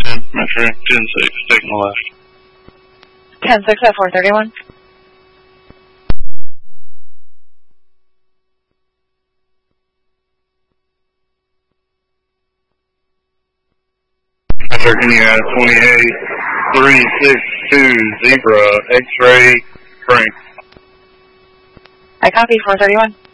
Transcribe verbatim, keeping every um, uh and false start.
Metro ten six, taking the left. ten six at four thirty-one. Metro Indiana twenty-eight, three six two, Zebra, X-ray, Frank. I copy four thirty-one.